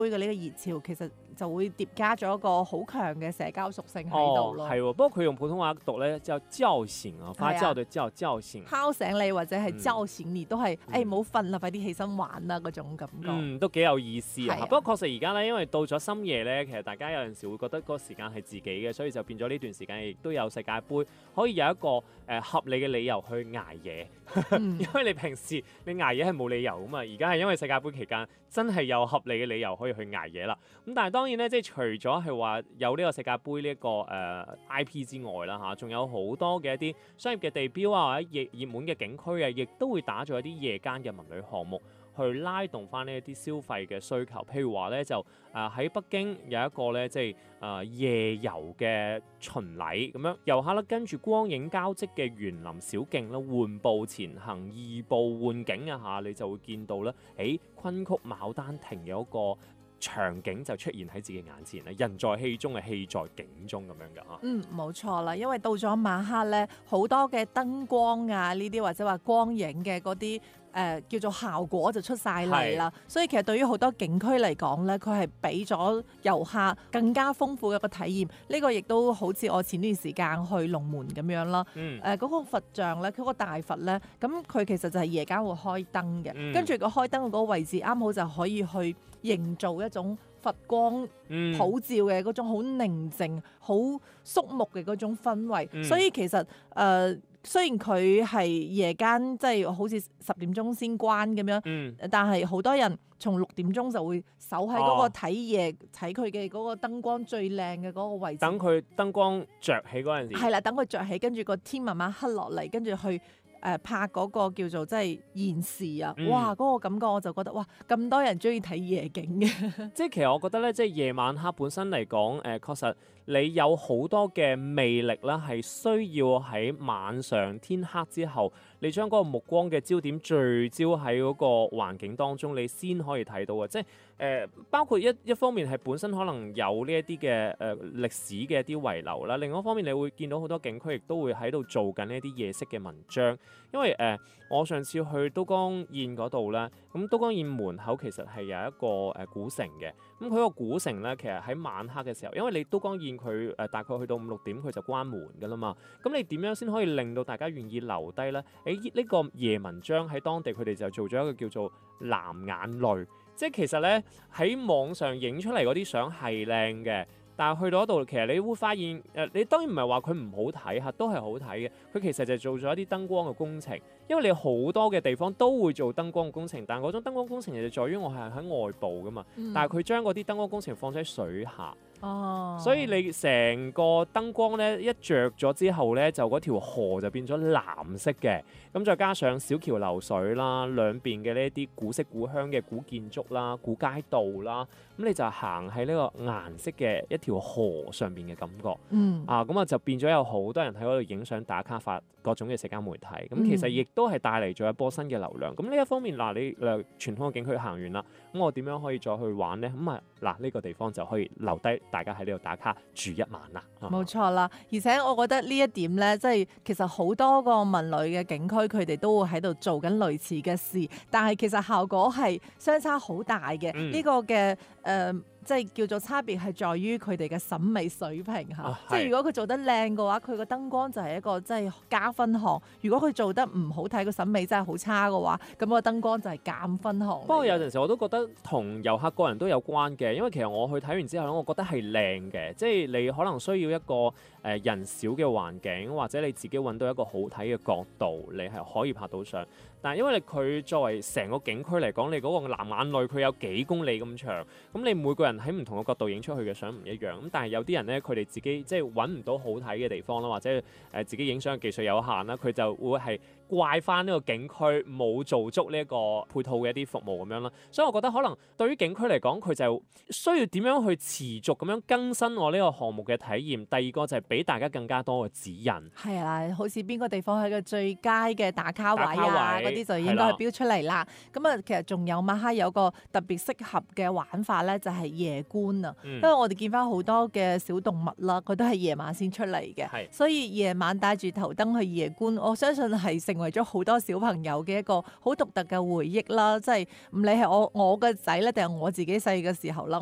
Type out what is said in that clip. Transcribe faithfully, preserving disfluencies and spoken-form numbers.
盃嘅呢個熱潮，其實就會疊加咗一個好強嘅社交屬性喺度咯。 哦，係喎，不過佢用普通話讀咧叫叫醒啊，發酵對叫叫醒， 敲醒你或者係叫醒你，都係嗯誒唔好瞓啦，快啲起身玩啦嗰種感覺。 嗯，都幾有意思啊！ 係啊不過確實而家咧，因為到咗深夜咧，其實大家有陣時會覺得嗰個時間係自己嘅，所以就變咗呢段時間亦都有世界盃可以有一個誒、呃、合理嘅理由去捱夜。 嗯因為你平時你捱夜係冇理由噶嘛，而家係因為世界盃期間真係有合理嘅理由可以去捱夜啦。咁但係當然咧，即係除咗係話有呢個世界盃呢一個誒、呃、I P 之外啦嚇，仲有好多嘅一啲商業嘅地標啊，或者熱熱門嘅景區啊，亦都會打造一啲夜間嘅文旅項目，去拉動翻呢一啲消費嘅需求。譬如話咧，就誒喺、呃、北京有一個咧，即係誒、呃、夜遊嘅巡禮咁樣，遊客咧跟住光影交織嘅園林小徑咧，緩步前行，移步換景一下，你就會見到咧，誒昆曲牡丹亭有一個場景就出現喺自己眼前啦，人在戲中嘅戲在景中咁樣㗎嚇。 嗯，冇錯啦，因為到咗晚黑咧，好多嘅燈光啊，呢啲或者話光影嘅嗰啲誒叫做效果就出晒嚟啦。所以其實對於好多景區嚟講咧，佢係俾咗遊客更加豐富嘅一個體驗。呢、這個亦都好似我前段時間去龍門咁樣啦。誒嗰、 嗯呃那個佛像咧，佢、那個大佛咧，咁佢其實就係夜間會開燈嘅， 嗯跟住個開燈嗰個位置啱好就可以去營造一種佛光嗯普照嘅嗰種好寧靜、好肅穆嘅嗰種氛圍， 嗯所以其實誒、呃、雖然佢係夜間即係好似十點鐘先關咁樣， 嗯但係好多人從六點鐘就會守喺嗰個哦睇夜睇佢嘅嗰個燈光最靚嘅嗰個位置， 等佢燈光着起嗰陣時， 係啦，等佢着起，跟住個天慢慢黑落嚟，跟住去。誒、呃、拍嗰個叫做即係現時啊， 嗯哇！嗰、個感覺我就覺得哇，咁多人中意睇夜景嘅， 即係其實我覺得咧，即係夜晚黑本身嚟講，誒、呃、確實你有好多嘅魅力啦，係需要喺晚上天黑之後，你將嗰個目光嘅焦點聚焦喺嗰個環境當中，你先可以睇到嘅。即係誒、呃，包括一一方面係本身可能有呢一啲嘅誒歷史嘅一啲遺留啦，另外一方面你會見到好多景區亦都會喺度做緊呢一啲夜色嘅文章。因為誒、呃，我上次去都江堰嗰度咧，咁都江堰門口其實係有一個誒、呃、古城嘅。咁佢個古城咧，其實喺晚黑嘅時候，因為你都江堰佢誒大概去到五六點佢就關門㗎啦嘛。咁你點樣先可以令到大家願意留低咧？誒呢、這個夜文章喺當地佢哋就做咗一個叫做藍眼淚，即係其實咧喺網上影出嚟嗰啲相係靚嘅。但係去到嗰度，其實你會發現，誒、呃，你當然唔係話佢唔好睇嚇，都係好睇嘅。佢其實就做咗一啲燈光嘅工程，因為你好多嘅地方都會做燈光嘅工程，但係嗰種燈光工程就在於我係喺外部噶嘛， 嗯、 但係佢將嗰啲燈光工程放喺水下。 哦， 所以你成個燈光咧一着咗之後咧，就嗰條河就變咗藍色嘅。咁再加上小橋流水啦，兩邊嘅呢一啲古色古香嘅古建築啦、古街道啦，咁你就行喺呢個顏色嘅一條河上邊嘅感覺。 嗯啊，咁啊就變咗有好多人喺嗰度影相打卡發各種嘅社交媒體。咁其實亦都係帶嚟咗一波新嘅流量。咁呢一方面嗱，你誒傳統嘅景區行完啦，咁我點樣可以再去玩咧？咁啊嗱，呢個地方就可以留低。大家喺呢度打卡住一晚啦， 冇錯啦。而且我覺得呢一點咧，即係其實好多個文旅嘅景區，佢哋都會喺度做緊類似嘅事，但係其實效果係相差好大嘅。呢、 嗯、 個嘅誒。呃即係叫做差別係在於佢哋嘅審美水平嚇， 啊、 即係如果佢做得靚嘅話，佢個燈光就係一個即係加分項；如果佢做得唔好睇，個審美真係好差嘅話，咁個燈光就係減分項。 不過有陣時我都覺得同遊客個人都有關嘅，因為其實我去睇完之後咧，我覺得係靚嘅，即係你可能需要一個誒、呃、人少嘅環境，或者你自己揾到一個好睇嘅角度，你係可以拍到相。但係因為佢作為成個景區嚟講，你嗰個藍眼淚佢有幾公里咁長，咁你每個人喺唔同嘅角度影出去嘅相唔一樣。咁但係有啲人咧，佢哋自己即係揾唔到好睇嘅地方啦，或者誒、呃、自己影相嘅技術有限啦，佢就會係怪翻呢個景區冇做足呢一個配套嘅一啲服務咁樣啦。所以我覺得可能對於景區嚟講，佢就需要點樣去持續咁樣更新我呢個項目嘅體驗。第二個就係俾大家更加多嘅指引。 係啊，好似邊個地方係個最佳嘅打卡位啊，嗰啲就應該係標出嚟啦。咁啊，其實仲有晚黑有個特別適合嘅玩法咧，就係夜觀啊。嗯、因為我哋見翻好多嘅小動物啦，佢都係夜晚先出嚟嘅，所以夜晚帶住頭燈去夜觀，我相信係成為咗好多小朋友嘅一個好獨特嘅回憶啦。即係唔理係我我個仔咧，定係我自己細嘅時候啦。